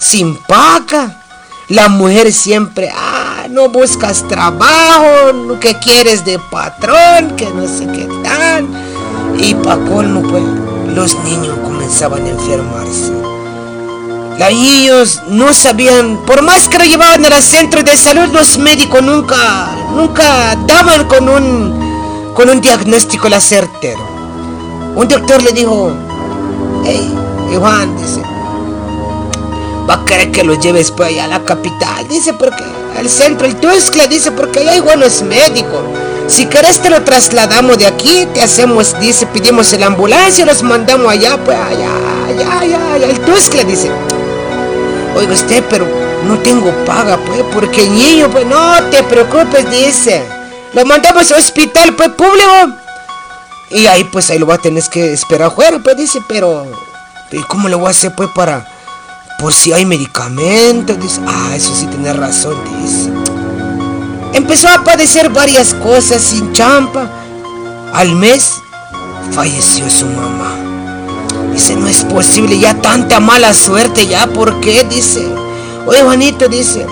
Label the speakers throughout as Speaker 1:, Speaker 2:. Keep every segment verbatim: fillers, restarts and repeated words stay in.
Speaker 1: sin paga. La mujer siempre, ah, no buscas trabajo, ¿qué quieres de patrón? Que no sé qué tal. Y pa' colmo, pues, los niños comenzaban a enfermarse. Los niños no sabían, por más que lo llevaban al centro de salud, los médicos nunca, nunca daban con un, con un diagnóstico certero. Un doctor le dijo, hey, Juan, dice, va a querer que lo lleves pues allá a la capital, dice, porque al centro, el Tuxtla, dice, porque allá hay buenos médicos. Si querés te lo trasladamos de aquí, te hacemos, dice, pedimos la ambulancia, los mandamos allá, pues allá, allá, allá, allá, el Tuxtla, dice. Oiga usted, pero no tengo paga, pues, porque el niño, pues, no te preocupes, dice. Lo mandamos al hospital, pues, público. Y ahí, pues, ahí lo va a tener que esperar afuera, pues, dice, pero, ¿cómo le voy a hacer, pues, para, por si hay medicamentos? Dice, ah, eso sí tiene razón, dice. Empezó a padecer varias cosas sin champa. Al mes, falleció su mamá. Dice, no es posible, ya tanta mala suerte, ya, ¿por qué? Dice, oye, Juanito, dice,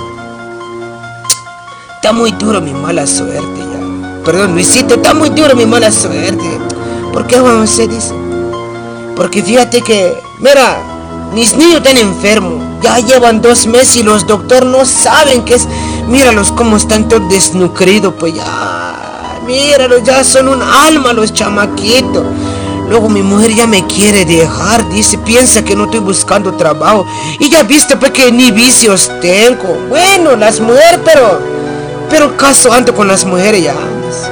Speaker 1: está muy duro mi mala suerte, ya. Perdón, Luisito, está muy duro mi mala suerte. ¿Por qué, Juan José? Dice, porque fíjate que, mira, mis niños están enfermos, ya llevan dos meses y los doctores no saben qué es. Míralos cómo están todos desnutridos, pues ya, míralos, ya son un alma los chamaquitos. Luego mi mujer ya me quiere dejar, dice, piensa que no estoy buscando trabajo. Y ya viste pues que ni vicios tengo. Bueno, las mujeres, pero, pero caso ando con las mujeres ya.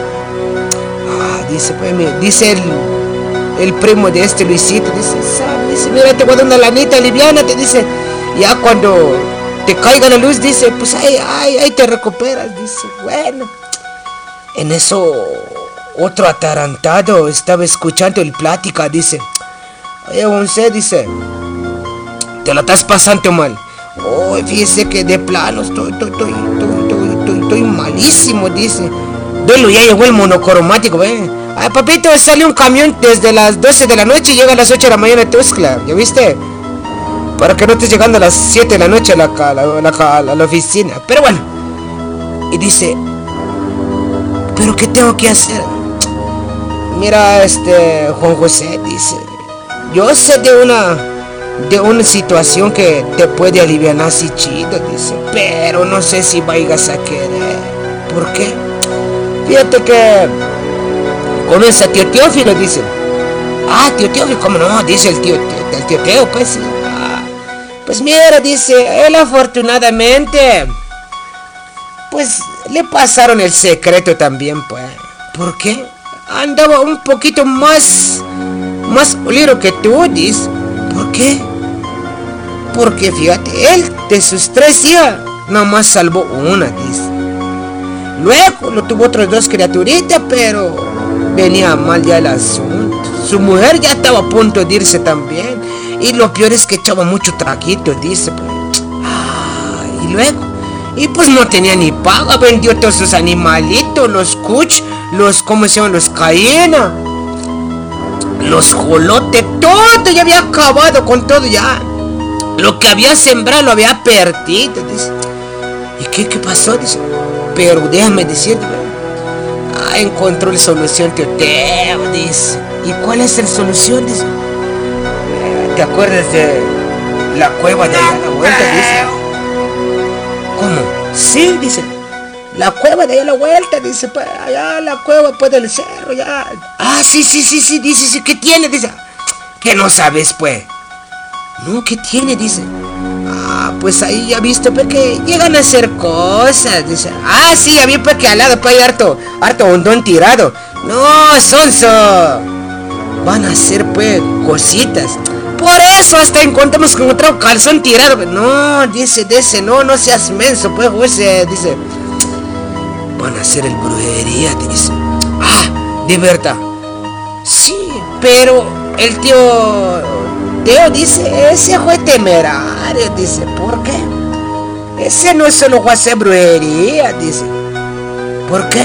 Speaker 1: Ah, dice, pues, me, dice el, el primo de este Luisito, dice, dice, mira, te voy a dar una lanita liviana, te dice, ya cuando te caiga la luz, dice, pues ahí, ahí, ahí te recuperas, dice, bueno. En eso, otro atarantado estaba escuchando el plática, dice, oye, José, dice, te la estás pasando mal. Oh, fíjese que de plano estoy, estoy, estoy, estoy, estoy, estoy malísimo, dice. Dolo, ya llegó el monocromático, ve. Ay, papito, sale un camión desde las doce de la noche y llega a las ocho de la mañana a Tuxtla, ¿ya viste? Para que no estés llegando a las siete de la noche a la, a la, a la, a la oficina. Pero bueno. Y dice, ¿pero qué tengo que hacer? Mira, este, Juan José, dice, yo sé de una, de una situación que te puede aliviar así chido, dice, pero no sé si vayas a querer. ¿Por qué? Fíjate que comienza tío Teófilo, dice. Ah, tío Teófilo, ¿cómo no? Dice el tío, el tío Teo, pues. Ah, pues mira, dice, él afortunadamente, pues le pasaron el secreto también, pues. ¿Por qué? Andaba un poquito más, más pulido que tú, dice. ¿Por qué? Porque fíjate, él de sus tres hijas, nomás salvó una, dice. Luego lo tuvo otras dos criaturitas, pero venía mal ya el asunto. Su mujer ya estaba a punto de irse también. Y lo peor es que echaba mucho traquito, dice. Pues. Ah, y luego, y pues no tenía ni paga, vendió todos sus animalitos, los cuch, los, ¿cómo se llaman? Los cayenas, los jolotes, todo ya había acabado con todo ya. Lo que había sembrado lo había perdido, dice. ¿Y qué, qué pasó? Dice. Pero déjame decirte, ah, encontró la solución, tío Teo, dice. ¿Y cuál es la solución? Dice. ¿Te acuerdas de la cueva de allá a la vuelta? Dice. ¿Cómo? Sí, dice. La cueva de allá a la vuelta, dice. Pues, allá la cueva pues del cerro, ya. Ah, sí, sí, sí, sí, dice, sí, ¿qué tiene? Dice. ¿Qué no sabes, pues? No, ¿qué tiene? Dice. Ah, pues ahí ya viste pues que llegan a hacer cosas, dice. Ah, sí, ya vi pues que al lado pues hay harto, harto hondón tirado. No, sonso. Van a hacer pues cositas. Por eso hasta encontramos con otro calzón tirado. No, dice, dice, no, no seas menso, pues, José, dice. Van a hacer el brujería, dice. Ah, de verdad. Sí, pero el tío Teo dice, ese fue temerario, dice. ¿Por qué? Ese no solo fue a hacer brujería, dice. ¿Por qué?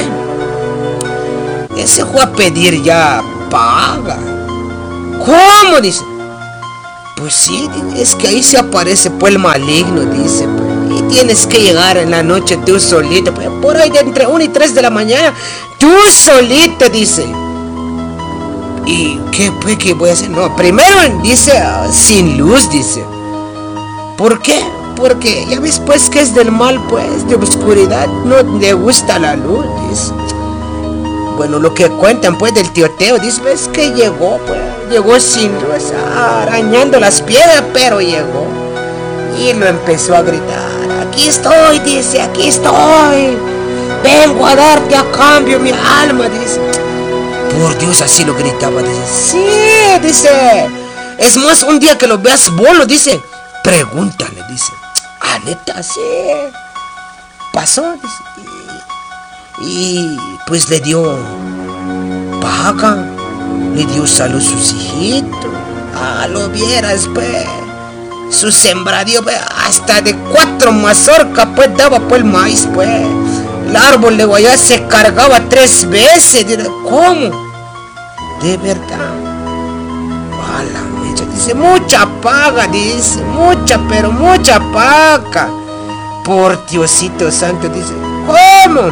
Speaker 1: Ese fue a pedir ya paga. ¿Cómo? Dice. Pues sí, es que ahí se aparece pues el maligno, dice, pues. Y tienes que llegar en la noche tú solito, pues, por ahí de entre una y tres de la mañana, tú solito, dice. ¿Y qué, pues, qué voy a hacer? No, primero dice, uh, sin luz, dice. ¿Por qué? Porque ya ves pues que es del mal, pues, de oscuridad, no le gusta la luz, dice. Bueno, lo que cuentan pues del tío Teo, dice, ves que llegó, pues, llegó sin luz, arañando las piedras, pero llegó. Y lo empezó a gritar, aquí estoy, dice, aquí estoy. Vengo a darte a cambio mi alma, dice. Por Dios, así lo gritaba, dice. Sí, dice. Es más, un día que lo veas bolo, dice, pregúntale, dice. Ah, neta, sí. Pasó, dice. Y, y pues le dio paga, le dio salud a sus hijitos. Ah, lo vieras, pues. Su sembradío, pues, hasta de cuatro mazorcas, pues, daba, pues, el maíz, pues. El árbol de guayaba se cargaba tres veces. ¿Cómo? De verdad. A la mecha, dice, mucha paga, dice, mucha, pero mucha paga. Por Diosito santo, dice, ¿cómo?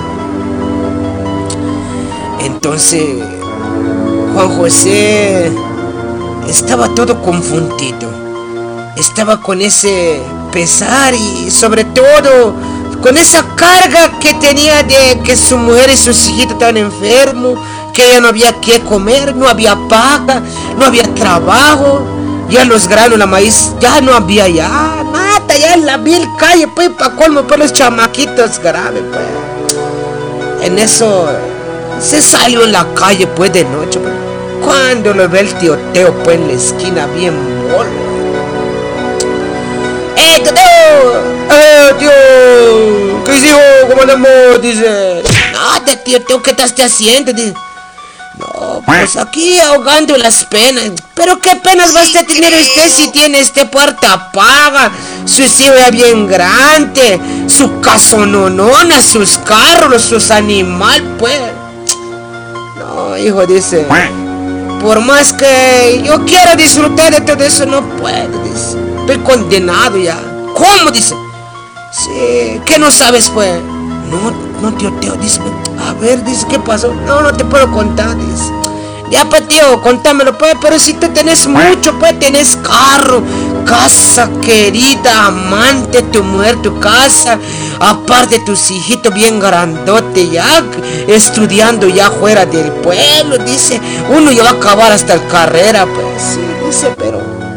Speaker 1: Entonces, Juan José estaba todo confundido. Estaba con ese pesar y sobre todo con esa carga que tenía de que su mujer y sus hijitos estaban enfermos, que ya no había que comer, no había paga, no había trabajo, ya los granos, la maíz, ya no había ya nada, ya en la vil calle, pues, para colmo, por los chamaquitos graves, pues. En eso se salió en la calle, pues, de noche, pues. Cuando lo ve el tío Teo, pues, en la esquina, bien bolo. ¡Eh, tío Teo! ¡Eh, tío! ¿Qué hijo? ¿Cómo andamos? Dice. No, de tío Teo, ¿qué estás haciendo? Dice. No, pues aquí ahogando las penas. Pero qué penas va a tener usted si tiene este puerta paga, sus hijos ya bien grandes, su casononona, sus carros, sus animales, pues. No, hijo, dice. Por más que yo quiera disfrutar de todo eso, no puedo, dice. Estoy condenado ya. ¿Cómo? Dice. Sí, ¿qué no sabes, pues? No, no, tío Teo, dice. A ver, dice, ¿qué pasó? No, no te puedo contar, dice. Ya, pues, tío, contámelo, pues. Pero si tú tenés mucho, pues, tenés carro, casa querida, amante, tu mujer, tu casa. Aparte, tus hijitos bien grandote ya, estudiando ya fuera del pueblo, dice. Uno ya va a acabar hasta la carrera, pues. Sí, dice, pero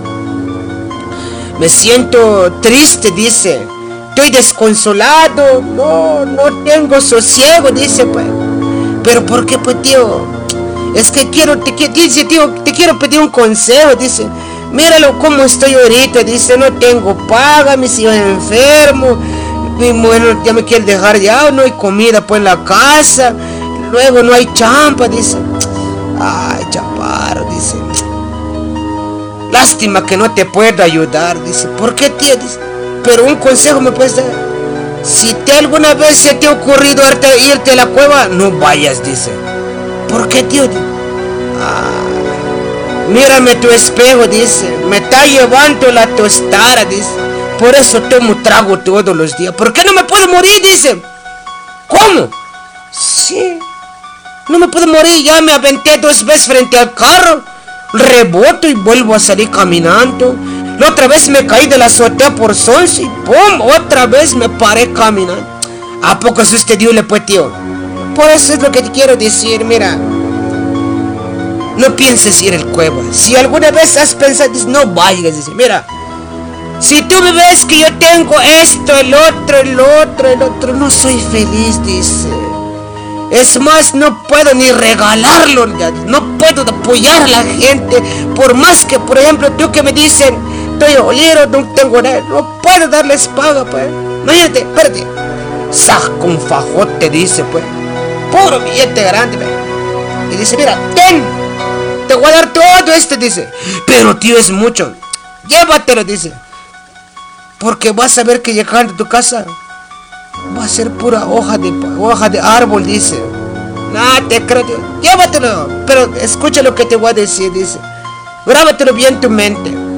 Speaker 1: me siento triste, dice. Estoy desconsolado, no, no tengo sosiego, dice, pues. Pero ¿por qué, pues, tío? Es que quiero, te, dice, tío, te quiero pedir un consejo, dice. Míralo cómo estoy ahorita, dice, no tengo paga, mis hijos enfermos, mi mujer ya me quiere dejar ya, no hay comida, pues, en la casa, luego no hay champa, dice. Ay, chaparro, dice. Lástima que no te puedo ayudar, dice. ¿Por qué, tío? Dice. Pero un consejo me puedes dar. Si te alguna vez se te ha ocurrido irte a la cueva, no vayas, dice. ¿Por qué, tío? Ah, mírame tu espejo, dice. Me está llevando la tostada, dice. Por eso tomo trago todos los días. ¿Por qué no me puedo morir? Dice. ¿Cómo? Sí. No me puedo morir. Ya me aventé dos veces frente al carro. Reboto y vuelvo a salir caminando. La otra vez me caí de la azotea por sonso y ¡pum! Otra vez me paré caminando. ¿A poco es usted Dios le pues, tío? Por eso es lo que te quiero decir, mira. No pienses ir al cueva. Si alguna vez has pensado, no vayas, dice, mira. Si tú me ves que yo tengo esto, el otro, el otro, el otro, no soy feliz, dice. Es más, no puedo ni regalarlo, no puedo apoyar a la gente. Por más que, por ejemplo, tú que me dicen, estoy oliero, no tengo nada, no puedo darles paga, pues. Imagínate, espérate. Saca un fajote, dice, pues. Puro billete grande, pues. Y dice, mira, ten, te voy a dar todo esto, dice. Pero, tío, es mucho. Llévatelo, dice. Porque vas a ver que llegando a tu casa va a ser pura hoja de hoja de árbol, dice. No te creo, tío. Llévatelo. Pero escucha lo que te voy a decir, dice. Grábatelo bien en tu mente.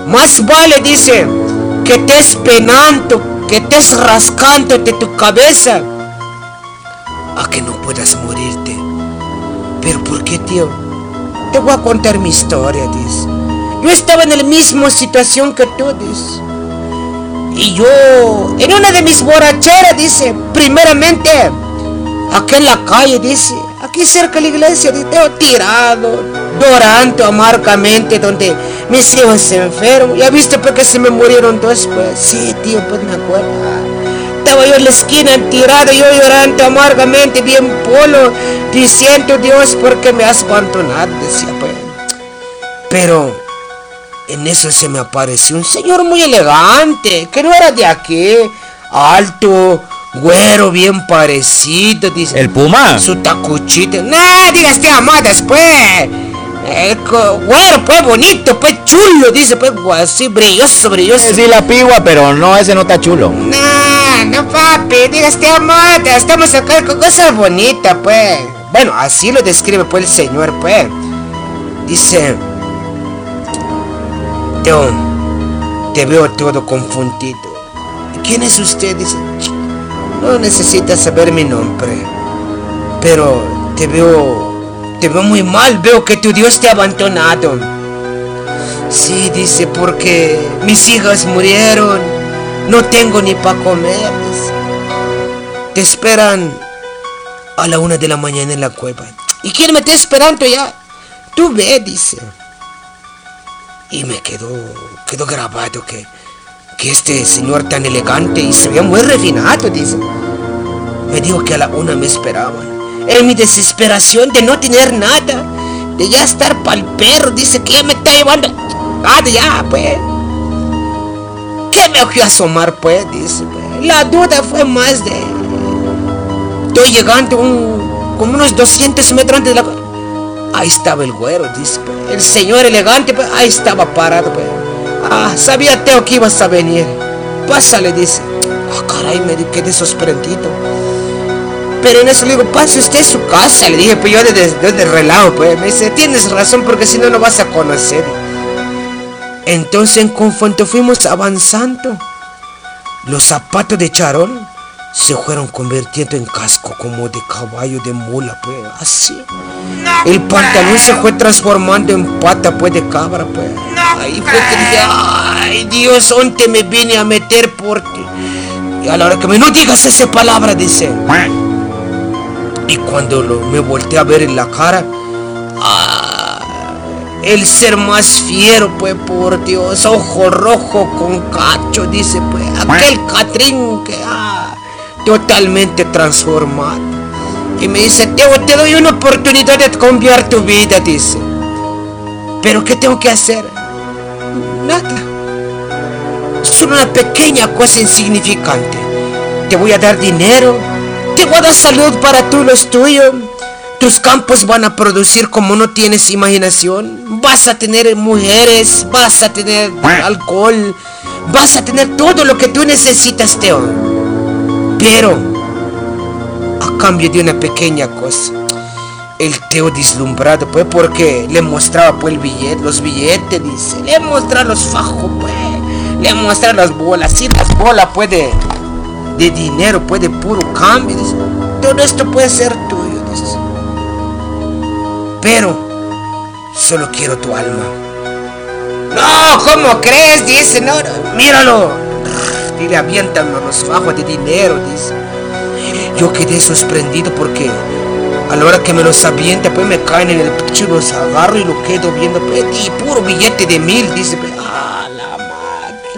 Speaker 1: más vale, dice, que estés penando, que estés rascándote tu cabeza, a que no puedas morirte. ¿Pero por qué, tío? Te voy a contar mi historia, dice. Yo estaba en la misma situación que tú, dice. Y yo, en una de mis borracheras, dice, primeramente, aquí en la calle, dice, aquí cerca de la iglesia, dice, tirado, llorando amargamente, donde mis hijos se enferman. ¿Ya viste por qué se me murieron dos, pues? Sí, tío, pues me acuerdo. Estaba yo en la esquina tirado, yo llorando amargamente, bien polo, diciendo, Dios, ¿por qué me has abandonado? Decía, pues. Pero en eso se me apareció un señor muy elegante, que no era de aquí, alto, güero, bien parecido, dice.
Speaker 2: ¿El Puma?
Speaker 1: Su tacuchito. No, digas te amadas, pues. Eh, güero, pues bonito, pues chulo, dice, pues así brilloso, brilloso.
Speaker 2: Sí, la pigua, pero no, ese no está chulo.
Speaker 1: No, no, papi, digas te amadas, estamos acá con cosas bonitas, pues. Bueno, así lo describe, pues, el señor, pues. Dice, Teo, te veo todo confundido. ¿Quién es usted? Dice, no necesitas saber mi nombre, pero te veo, te veo muy mal, veo que tu Dios te ha abandonado. Sí, dice, porque mis hijas murieron, no tengo ni para comer, dice. Te esperan a la una de la mañana en la cueva. ¿Y quién me está esperando ya? Tú ve, dice. Y me quedó, quedó grabado que, que este señor tan elegante y se veía muy refinado, dice. Me dijo que a la una me esperaban. En mi desesperación de no tener nada, de ya estar pa'l perro, dice que ya me está llevando. Ah, ya, pues. ¿Qué me fui a asomar, pues? Dice, pues. La duda fue más de... Estoy llegando un, como unos doscientos metros antes de la... Ahí estaba el güero, dice, pues. El señor elegante, pues, ahí estaba parado, pues. Ah, sabía Teo que ibas a venir. Pásale, dice. Ah, caray, me quedé sorprendido. Pero en eso le digo, pase usted a su casa. Le dije, pues yo desde, desde relajo, pues. Me dice, tienes razón, porque si no, no vas a conocer. Entonces, en conjunto fuimos avanzando. Los zapatos de charol se fueron convirtiendo en casco como de caballo, de mula, pues, así. El pantalón se fue transformando en pata, pues, de cabra, pues. Ahí fue que dije, ay, Dios, ¿dónde me vine a meter? Porque... Y a la hora que me no digas esa palabra, dice. Y cuando lo, me volteé a ver en la cara, ah, el ser más fiero, pues, por Dios, ojo rojo con cacho, dice, pues, aquel Catrín que, ah, totalmente transformado. Y me dice, Teo, te doy una oportunidad de cambiar tu vida, dice. ¿Pero qué tengo que hacer? Nada. Solo una pequeña cosa insignificante. Te voy a dar dinero, te voy a dar salud para tú, los tuyos. Tus campos van a producir como no tienes imaginación. Vas a tener mujeres, vas a tener alcohol, vas a tener todo lo que tú necesitas, Teo. Pero a cambio de una pequeña cosa. El Teo deslumbrado, pues, porque le mostraba, pues, el billete, los billetes, dice. Le mostraba los fajos, pues. Le mostraba las bolas, sí, las bolas, pues, de, de dinero, pues, de puro cambio, dice. Todo esto puede ser tuyo, dice. Pero solo quiero tu alma. No, ¿cómo crees? Dice, no, no, míralo. Dile, aviéntame los fajos de dinero, dice. Yo quedé sorprendido porque a la hora que me los avienta, pues me caen en el pecho, los agarro y lo quedo viendo, pues, y puro billete de mil, dice, pues, ah, la madre.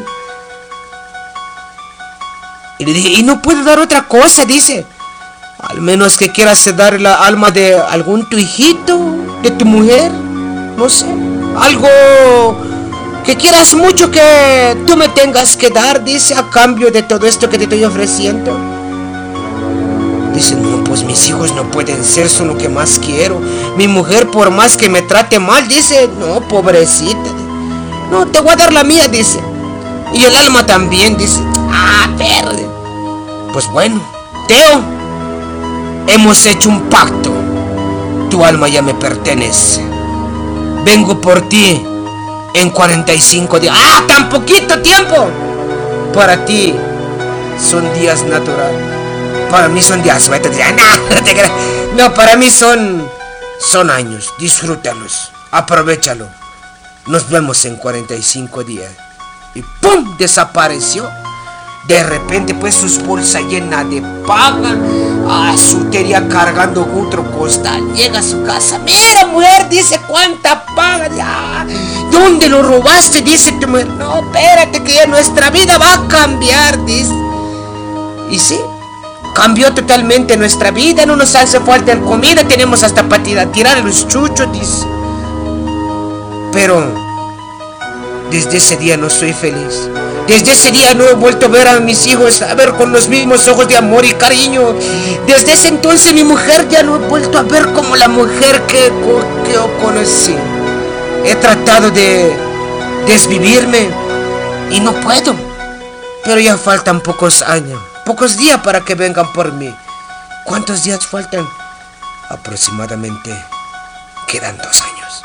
Speaker 1: Y le dije, y no puedo dar otra cosa, dice. Al menos que quieras dar la alma de algún tu hijito, de tu mujer, no sé, algo que quieras mucho que tú me tengas que dar, dice, a cambio de todo esto que te estoy ofreciendo. Dice, no, pues mis hijos no pueden ser, son lo que más quiero. Mi mujer, por más que me trate mal, dice, no, pobrecita. No, te voy a dar la mía, dice. Y el alma también, dice. Ah, verde. Pues bueno, Teo, hemos hecho un pacto. Tu alma ya me pertenece. Vengo por ti en cuarenta y cinco días. ¡Ah, tan poquito tiempo! Para ti son días naturales. Para mí son días sueltos. No, no te creas. No, para mí son, son años. Disfrútalos. Aprovechalo. Nos vemos en cuarenta y cinco días. Y ¡pum! Desapareció. De repente pues sus bolsas llenas de paga. Ah, su tería cargando otro costal. Llega a su casa. Mira, mujer, dice, ¿cuánta paga? Ah, ¿dónde lo robaste? Dice tu mujer. No, espérate que ya nuestra vida va a cambiar, dice. Y sí, cambió totalmente nuestra vida. No nos hace falta comida. Tenemos hasta para tirar los chuchos, dice. Pero desde ese día no soy feliz. Desde ese día no he vuelto a ver a mis hijos, a ver con los mismos ojos de amor y cariño. Desde ese entonces mi mujer ya no he vuelto a ver como la mujer que, que yo conocí. He tratado de desvivirme y no puedo. Pero ya faltan pocos años, pocos días para que vengan por mí. ¿Cuántos días faltan? Aproximadamente quedan dos años.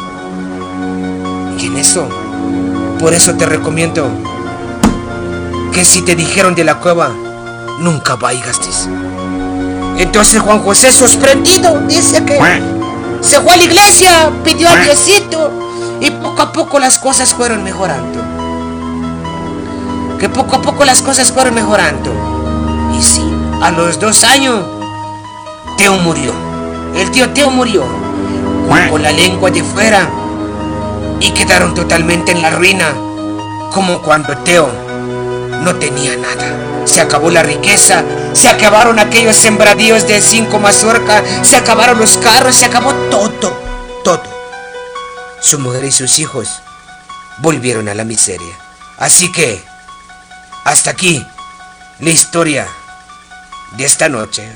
Speaker 1: Y en eso, por eso te recomiendo que si te dijeron de la cueva, nunca vayas. Entonces Juan José, sorprendido, dice que se fue a la iglesia, pidió a Diosito y poco a poco las cosas fueron mejorando. Que poco a poco las cosas fueron mejorando. Y sí, a los dos años, Teo murió. El tío Teo murió con la lengua de fuera y quedaron totalmente en la ruina, como cuando Teo no tenía nada. Se acabó la riqueza, se acabaron aquellos sembradíos de cinco mazorcas, se acabaron los carros, se acabó todo, todo. Su mujer y sus hijos volvieron a la miseria. Así que, hasta aquí la historia de esta noche.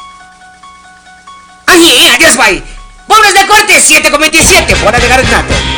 Speaker 1: ¡Ay, adiós, bye! ¡Vámonos de corte! siete con veintisiete, fuera de Garnato.